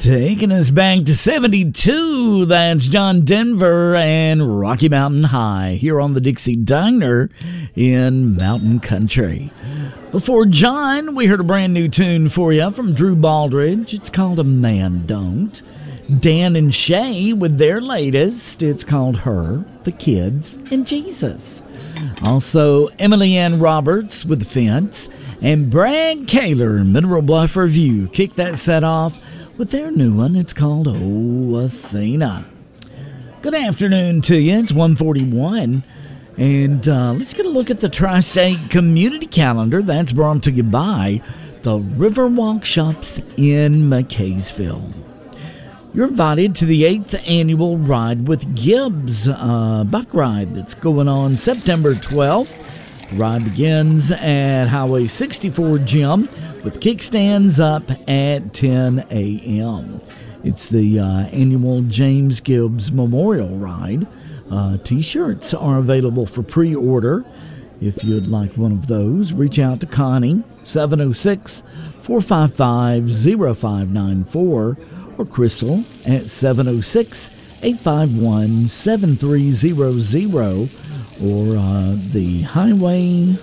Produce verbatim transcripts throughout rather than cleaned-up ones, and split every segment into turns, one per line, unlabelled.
Taking us back to seventy-two, that's John Denver and Rocky Mountain High here on the Dixie Diner in Mountain Country. Before John, we heard a brand new tune for you from Drew Baldridge. It's called A Man Don't. Dan and Shay with their latest. It's called Her, the Kids, and Jesus. Also, Emily Ann Roberts with The Fence. And Brad Kaler, Mineral Bluff Review, kicked that set off with their new one. It's called Oh Athena. Good afternoon to you. It's one forty-one. And uh, let's get a look at the Tri-State Community Calendar. That's brought to you by the Riverwalk Shops in McKaysville. You're invited to the eighth annual Ride with Gibbs uh, buck ride that's going on September twelfth. The ride begins at Highway sixty-four Gym with kickstands up at ten a.m. It's the uh, annual James Gibbs Memorial Ride. Uh, T-shirts are available for pre-order. If you'd like one of those, reach out to Connie, seven oh six, four five five, oh five nine four, or Crystal at seven oh six, eight five one, seven three zero zero, or uh, the Highway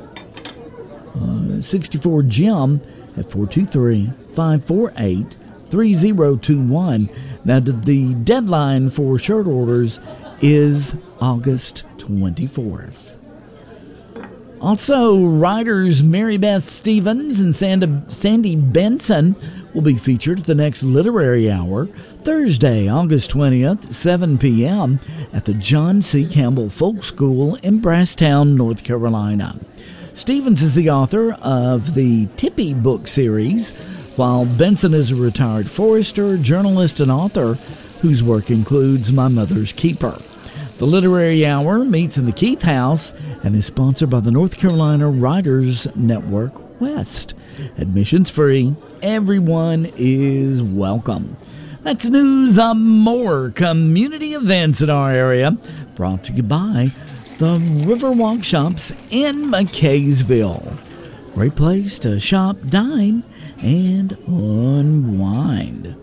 uh, sixty-four Gym at four two three, five four eight, three zero two one. Now, the deadline for shirt orders is August twenty-fourth. Also, writers Mary Beth Stevens and Sandy Benson will be featured at the next Literary Hour, Thursday, August twentieth, seven p.m. at the John C. Campbell Folk School in Brasstown, North Carolina. Stevens is the author of the Tippy book series, while Benson is a retired forester, journalist, and author whose work includes My Mother's Keeper. The Literary Hour meets in the Keith House and is sponsored by the North Carolina Writers Network West. Admissions free. Everyone is welcome. That's news on more community events in our area, brought to you by the Riverwalk Shops in McKaysville. Great place to shop, dine, and unwind.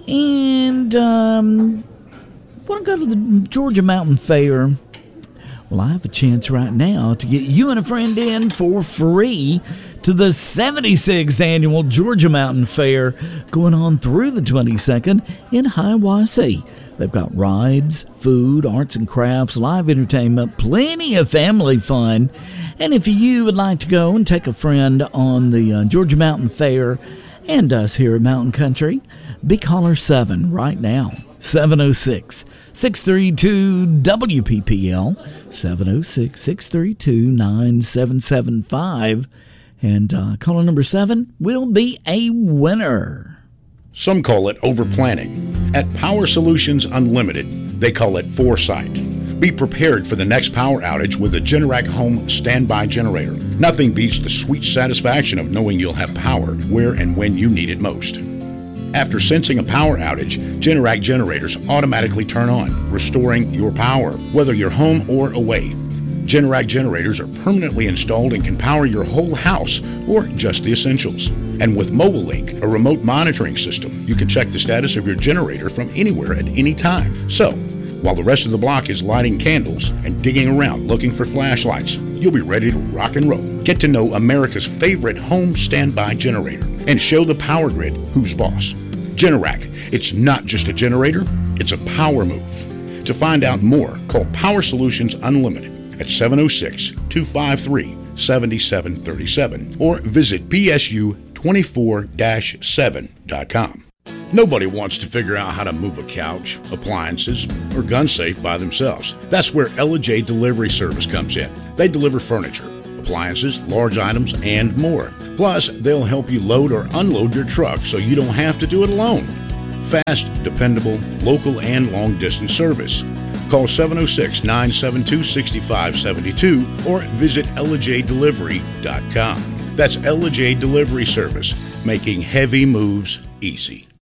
And um, want to go to the Georgia Mountain Fair? Well, I have a chance right now to get you and a friend in for free to the seventy-sixth Annual Georgia Mountain Fair going on through the twenty-second in Hiawassee. They've got rides, food, arts and crafts, live entertainment, plenty of family fun. And if you would like to go and take a friend on the uh, Georgia Mountain Fair and us here at Mountain Country, be caller seven right now. seven oh six, six three two, W P P L, seven oh six, six three two, nine seven seven five. And uh, caller number seven will be a winner.
Some call it overplanning. At Power Solutions Unlimited, they call it foresight. Be prepared for the next power outage with a Generac Home Standby Generator. Nothing beats the sweet satisfaction of knowing you'll have power where and when you need it most. After sensing a power outage, Generac generators automatically turn on, restoring your power, whether you're home or away. Generac generators are permanently installed and can power your whole house or just the essentials. And with Mobile Link, a remote monitoring system, you can check the status of your generator from anywhere at any time. So, while the rest of the block is lighting candles and digging around looking for flashlights, you'll be ready to rock and roll. Get to know America's favorite home standby generator and show the power grid who's boss. Generac, it's not just a generator, it's a power move. To find out more, call Power Solutions Unlimited at seven oh six, two five three, seven seven three seven or visit P S U twenty-four dash seven dot com. Nobody wants to figure out how to move a couch, appliances, or gun safe by themselves. That's where Ella J Delivery Service comes in. They deliver furniture, appliances, large items, and more. Plus, they'll help you load or unload your truck so you don't have to do it alone. Fast, dependable, local, and long-distance service. Call seven oh six, nine seven two, six five seven two or visit ella j delivery dot com. That's Ella J Delivery Service, making heavy moves easy.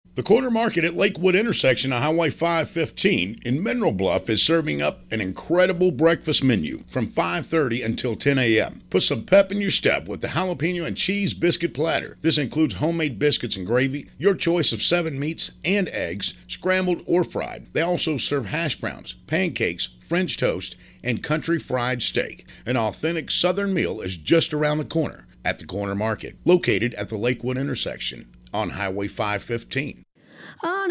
The Corner Market at Lakewood intersection of Highway five fifteen in Mineral Bluff is serving up an incredible breakfast menu from five thirty until ten a.m. Put some pep in your step with the jalapeno and cheese biscuit platter. This includes homemade biscuits and gravy, your choice of seven meats and eggs, scrambled or fried. They also serve hash browns, pancakes, French toast, and country fried steak. An authentic Southern meal is just around the corner at the Corner Market, located at the Lakewood intersection on Highway five fifteen.